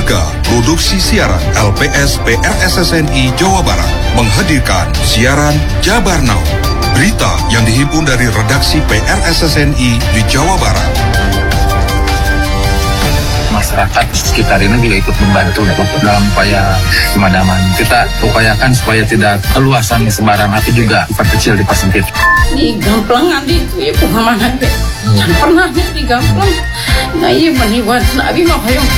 Lembaga Produksi Siaran LPS PRSSNI Jawa Barat menghadirkan siaran Jabar Now. Berita yang dihimpun dari redaksi PRSSNI di Jawa Barat. Masyarakat sekitar ini juga ikut membantu dalam upaya pemadaman. Kita upayakan supaya tidak keluasan sebaran api juga diperkecil, dipersempit. Di gamplangan itu ya pengamanan deh. Jangan pernah di gamplang. Nah iya meniwan nabi makayong.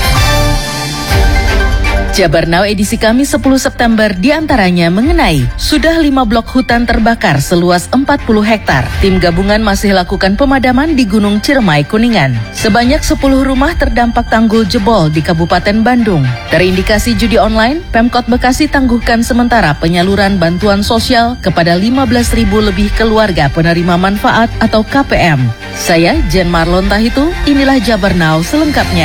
Jabar Now edisi Kamis 10 September diantaranya mengenai sudah 5 blok hutan terbakar seluas 40 hektar. Tim gabungan masih lakukan pemadaman di Gunung Ciremai, Kuningan. Sebanyak 10 rumah terdampak tanggul jebol di Kabupaten Bandung. Terindikasi judi online, Pemkot Bekasi tangguhkan sementara penyaluran bantuan sosial kepada 15.000 lebih keluarga penerima manfaat atau KPM. Saya Jen Marlon Tahitu, inilah Jabar Now selengkapnya.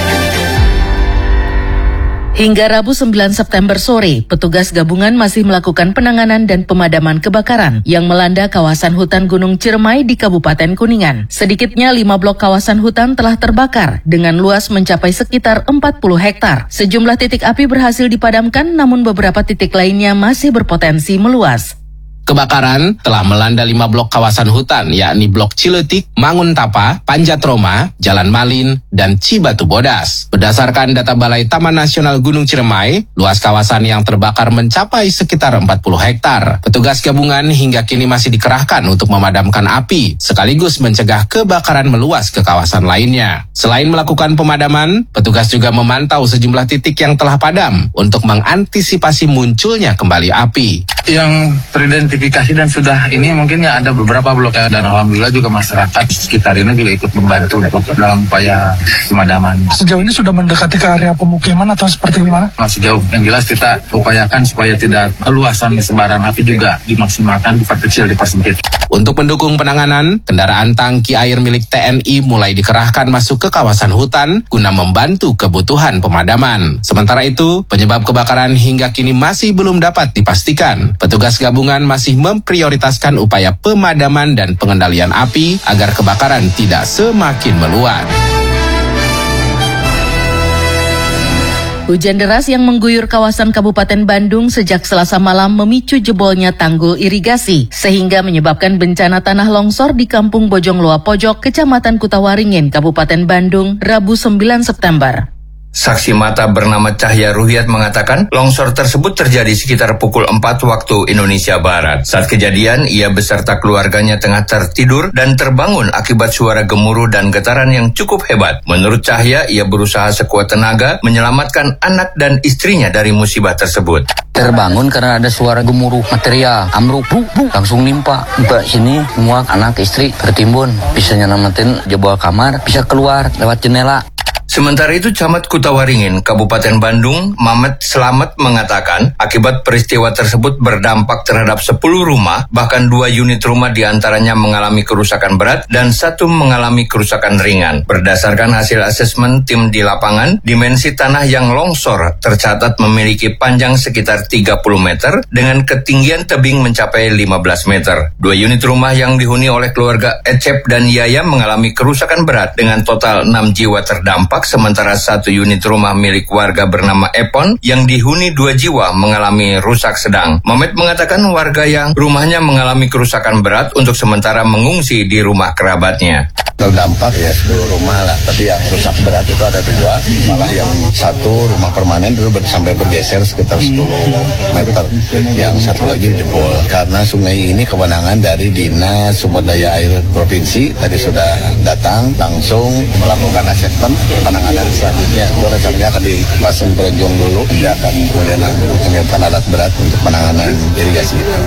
Hingga Rabu 9 September sore, petugas gabungan masih melakukan penanganan dan pemadaman kebakaran yang melanda kawasan hutan Gunung Ciremai di Kabupaten Kuningan. Sedikitnya 5 blok kawasan hutan telah terbakar dengan luas mencapai sekitar 40 hektar. Sejumlah titik api berhasil dipadamkan, namun beberapa titik lainnya masih berpotensi meluas. Kebakaran telah melanda 5 blok kawasan hutan, yakni Blok Ciletik, Manguntapa, Panjat Roma, Jalan Malin, dan Cibatu Bodas. Berdasarkan data Balai Taman Nasional Gunung Ciremai, luas kawasan yang terbakar mencapai sekitar 40 hektar. Petugas gabungan hingga kini masih dikerahkan untuk memadamkan api, sekaligus mencegah kebakaran meluas ke kawasan lainnya. Selain melakukan pemadaman, petugas juga memantau sejumlah titik yang telah padam untuk mengantisipasi munculnya kembali api. Yang teridentifikasi dan sudah ini mungkin ya ada beberapa blok ya, dan alhamdulillah juga masyarakat sekitar ini juga ikut membantu dalam upaya pemadaman. Sejauh ini sudah mendekati ke area pemukiman atau seperti gimana? Masih jauh. Yang jelas kita upayakan supaya tidak keluasan sebaran api juga dimaksimalkan, diperkecil, dipersempit. Untuk mendukung penanganan, kendaraan tangki air milik TNI mulai dikerahkan masuk ke kawasan hutan guna membantu kebutuhan pemadaman. Sementara itu, penyebab kebakaran hingga kini masih belum dapat dipastikan. Petugas gabungan masih memprioritaskan upaya pemadaman dan pengendalian api agar kebakaran tidak semakin meluas. Hujan deras yang mengguyur kawasan Kabupaten Bandung sejak Selasa malam memicu jebolnya tanggul irigasi, sehingga menyebabkan bencana tanah longsor di Kampung Bojong Loa Pojok, Kecamatan Kutawaringin, Kabupaten Bandung, Rabu 9 September. Saksi mata bernama Cahya Ruhyat mengatakan longsor tersebut terjadi sekitar pukul 4 waktu Indonesia Barat. Saat kejadian, ia beserta keluarganya tengah tertidur dan terbangun akibat suara gemuruh dan getaran yang cukup hebat. Menurut Cahya, ia berusaha sekuat tenaga menyelamatkan anak dan istrinya dari musibah tersebut. Terbangun karena ada suara gemuruh material, amruk, langsung nimpa sini, semua anak istri tertimbun. Bisa nyelamatin jebol kamar, bisa keluar lewat jendela. Sementara itu, Camat Kutawaringin, Kabupaten Bandung, Mamet Slamet mengatakan akibat peristiwa tersebut berdampak terhadap 10 rumah, bahkan 2 unit rumah diantaranya mengalami kerusakan berat dan 1 mengalami kerusakan ringan. Berdasarkan hasil asesmen tim di lapangan, dimensi tanah yang longsor tercatat memiliki panjang sekitar 30 meter dengan ketinggian tebing mencapai 15 meter. 2 unit rumah yang dihuni oleh keluarga Ecep dan Yaya mengalami kerusakan berat dengan total 6 jiwa terdampak, sementara 1 unit rumah milik warga bernama Epon yang dihuni 2 jiwa mengalami rusak sedang. Mamet mengatakan warga yang rumahnya mengalami kerusakan berat untuk sementara mengungsi di rumah kerabatnya. Terdampak ya 10 rumah lah, tapi yang rusak berat itu ada 2, malah yang 1 rumah permanen itu sampai bergeser sekitar 10 meter, yang 1 lagi jebol. Karena sungai ini kewenangan dari Dinas Sumber Daya Air Provinsi, tadi sudah datang langsung melakukan asesmen penanganan selanjutnya. Itu rencananya akan dipasang penunjung dulu, dia akan kemudian menyiapkan alat berat untuk penanganan irigasi itu.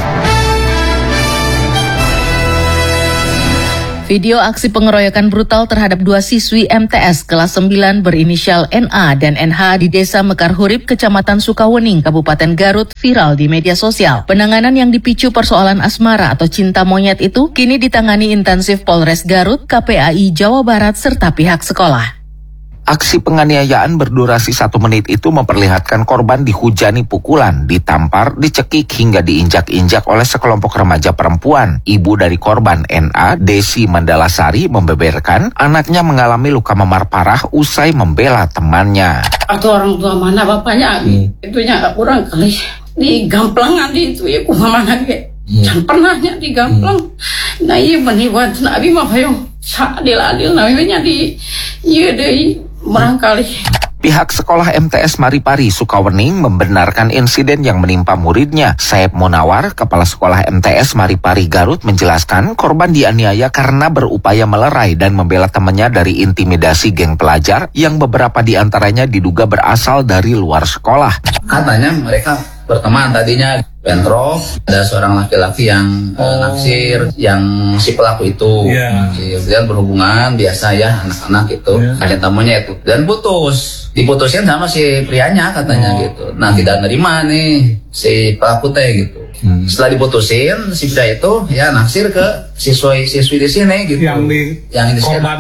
Video aksi pengeroyokan brutal terhadap 2 siswi MTS kelas 9 berinisial NA dan NH di Desa Mekar Hurip, Kecamatan Sukawening, Kabupaten Garut viral di media sosial. Penanganan yang dipicu persoalan asmara atau cinta monyet itu kini ditangani intensif Polres Garut, KPAI Jawa Barat, serta pihak sekolah. Aksi penganiayaan berdurasi 1 menit itu memperlihatkan korban dihujani pukulan, ditampar, dicekik hingga diinjak-injak oleh sekelompok remaja perempuan. Ibu dari korban NA, Desi Mandalasari, membeberkan anaknya mengalami luka memar parah usai membela temannya. Atau orang tua mana bapaknya, itunya nggak kurang kali. Di gamplangan itu ya kumaha ge. Can pernahnya di gamplang. Nah iya meniwan nabi mah hayong sadil-adil namanya di ieu deui barangkali. Pihak sekolah MTS Maripari Sukawening membenarkan insiden yang menimpa muridnya. Saeb Munawar, Kepala Sekolah MTS Maripari Garut, menjelaskan korban dianiaya karena berupaya melerai dan membela temannya dari intimidasi geng pelajar yang beberapa diantaranya diduga berasal dari luar sekolah. Katanya mereka berteman tadinya bentrok, ada seorang laki-laki yang naksir yang si pelaku itu. Kemudian berhubungan biasa ya anak-anak itu, ada tamunya itu dan diputusin sama si prianya katanya gitu. Nah tidak nerima nih si pelaku teh gitu. Setelah diputusin si pria itu ya naksir ke siswi di sini gitu. Yang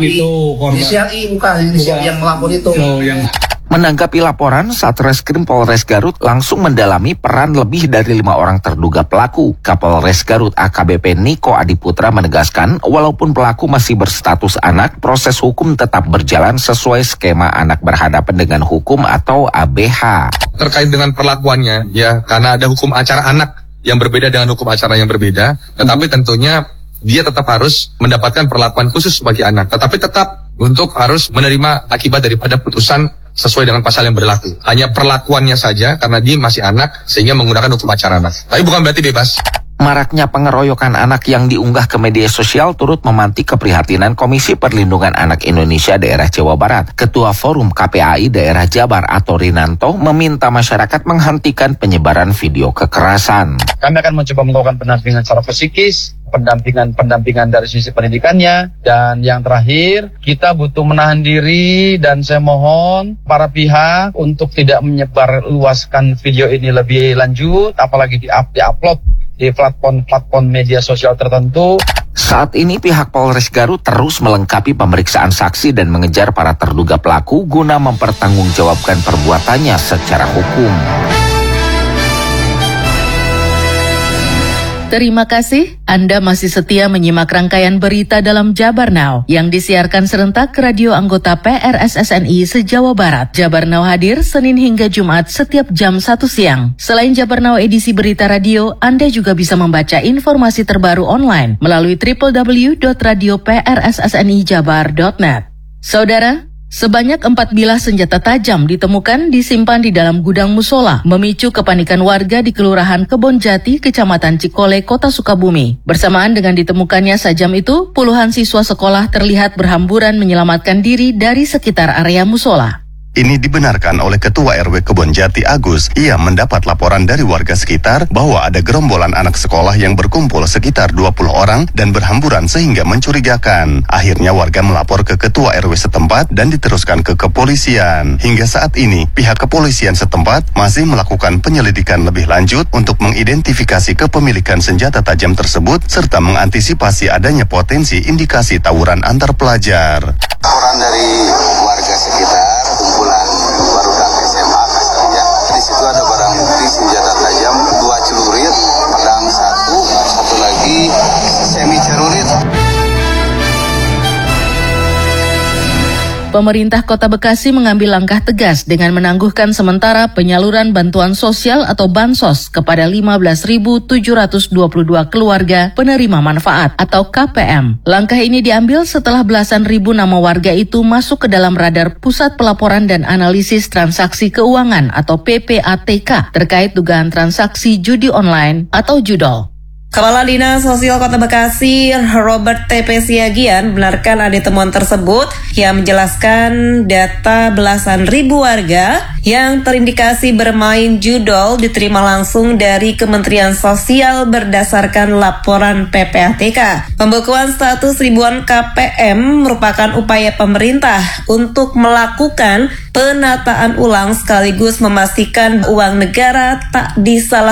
inisial yang melapor itu. Menanggapi laporan, Satreskrim Polres Garut langsung mendalami peran lebih dari 5 orang terduga pelaku. Kapolres Garut AKBP Niko Adiputra menegaskan, walaupun pelaku masih berstatus anak, proses hukum tetap berjalan sesuai skema anak berhadapan dengan hukum atau ABH. Terkait dengan perlakuannya, ya karena ada hukum acara anak yang berbeda dengan hukum acara yang berbeda, tetapi tentunya dia tetap harus mendapatkan perlakuan khusus bagi anak, tetapi tetap untuk harus menerima akibat daripada putusan sesuai dengan pasal yang berlaku. Hanya perlakuannya saja karena dia masih anak sehingga menggunakan hukum acara anak. Tapi bukan berarti bebas. Maraknya pengeroyokan anak yang diunggah ke media sosial turut memantik keprihatinan Komisi Perlindungan Anak Indonesia Daerah Jawa Barat. Ketua Forum KPAI Daerah Jabar Ato Rinanto meminta masyarakat menghentikan penyebaran video kekerasan. Kami akan mencoba melakukan pendampingan secara psikis, pendampingan dari sisi pendidikannya, dan yang terakhir kita butuh menahan diri dan saya mohon para pihak untuk tidak menyebar luaskan video ini lebih lanjut, apalagi di-upload di platform media sosial tertentu. Saat ini pihak Polres Garut terus melengkapi pemeriksaan saksi dan mengejar para terduga pelaku guna mempertanggungjawabkan perbuatannya secara hukum. Terima kasih, Anda masih setia menyimak rangkaian berita dalam Jabar Now yang disiarkan serentak ke radio anggota PRSSNI se-Jawa Barat. Jabar Now hadir Senin hingga Jumat setiap jam 1 siang. Selain Jabar Now edisi berita radio, Anda juga bisa membaca informasi terbaru online melalui www.radioprssnijabar.net. Saudara, sebanyak 4 bilah senjata tajam ditemukan disimpan di dalam gudang musola, memicu kepanikan warga di Kelurahan Kebonjati, Kecamatan Cikole, Kota Sukabumi. Bersamaan dengan ditemukannya sajam itu, puluhan siswa sekolah terlihat berhamburan menyelamatkan diri dari sekitar area musola. Ini dibenarkan oleh Ketua RW Kebonjati Agus. Ia mendapat laporan dari warga sekitar bahwa ada gerombolan anak sekolah yang berkumpul sekitar 20 orang dan berhamburan sehingga mencurigakan. Akhirnya warga melapor ke Ketua RW setempat dan diteruskan ke kepolisian. Hingga saat ini, pihak kepolisian setempat masih melakukan penyelidikan lebih lanjut untuk mengidentifikasi kepemilikan senjata tajam tersebut serta mengantisipasi adanya potensi indikasi tawuran antar pelajar. Laporan dari warga sekitar kumpulan barudak SMA Kasarja. Di situ ada barang bukti senjata tajam, 2 celurit, pedang 1 lagi semi celurit. Pemerintah Kota Bekasi mengambil langkah tegas dengan menangguhkan sementara penyaluran bantuan sosial atau Bansos kepada 15.722 keluarga penerima manfaat atau KPM. Langkah ini diambil setelah belasan ribu nama warga itu masuk ke dalam radar Pusat Pelaporan dan Analisis Transaksi Keuangan atau PPATK terkait dugaan transaksi judi online atau judol. Kepala Dinas Sosial Kota Bekasi, Robert T.P. Siagian, benarkan ada temuan tersebut yang menjelaskan data belasan ribu warga yang terindikasi bermain judol diterima langsung dari Kementerian Sosial berdasarkan laporan PPATK. Pembekuan status ribuan KPM merupakan upaya pemerintah untuk melakukan penataan ulang sekaligus memastikan uang negara tak disalahgunakan